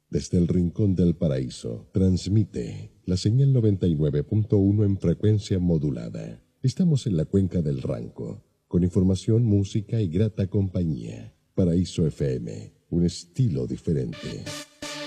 Desde el rincón del paraíso, transmite la señal 99.1 en frecuencia modulada. Estamos en la cuenca del Ranco, con información, música y grata compañía. Paraíso FM, un estilo diferente.